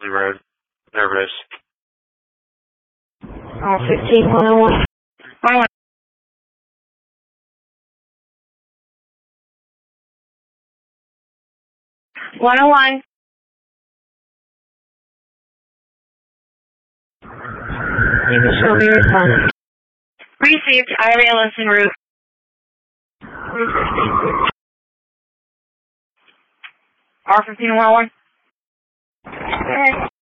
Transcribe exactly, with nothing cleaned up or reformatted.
Leslie Road. Nervous. Oh, fifteen one oh one. one oh one. one oh one. Show me response. Received. I R A L S en route. R fifteen one oh one.